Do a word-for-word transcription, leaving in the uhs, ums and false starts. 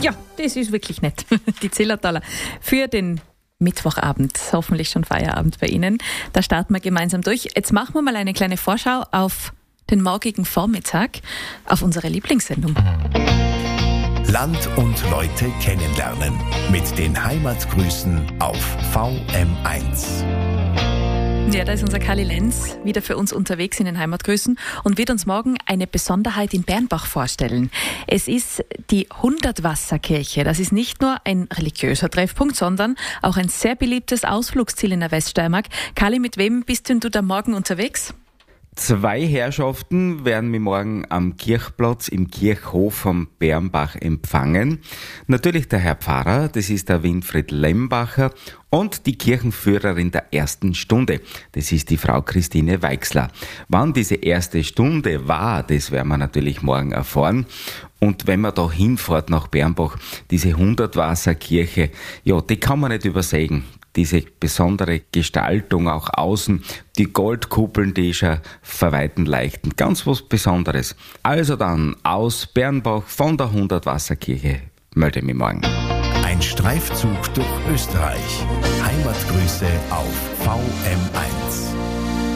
Ja, das ist wirklich nett. Die Zillertaler für den Mittwochabend, hoffentlich schon Feierabend bei Ihnen. Da starten wir gemeinsam durch. Jetzt machen wir mal eine kleine Vorschau auf den morgigen Vormittag, auf unsere Lieblingssendung. Land und Leute kennenlernen mit den Heimatgrüßen auf V M eins. Ja, da ist unser Kali Lenz wieder für uns unterwegs in den Heimatgrüßen und wird uns morgen eine Besonderheit in Bernbach vorstellen. Es ist die Hundertwasserkirche. Das ist nicht nur ein religiöser Treffpunkt, sondern auch ein sehr beliebtes Ausflugsziel in der Weststeiermark. Kali, mit wem bist denn du da morgen unterwegs? Zwei Herrschaften werden mich morgen am Kirchplatz im Kirchhof vom Bernbach empfangen. Natürlich der Herr Pfarrer, das ist der Winfried Lembacher, und die Kirchenführerin der ersten Stunde, das ist die Frau Christine Weixler. Wann diese erste Stunde war, das werden wir natürlich morgen erfahren. Und wenn man da hinfährt nach Bernbach, diese Hundertwasserkirche, ja, die kann man nicht übersehen. Diese besondere Gestaltung auch außen, die Goldkuppeln, die schon verweiten leichten. Ganz was Besonderes. Also dann aus Bernbach von der Hundertwasserkirche melde mich morgen. Ein Streifzug durch Österreich. Heimatgrüße auf V M eins.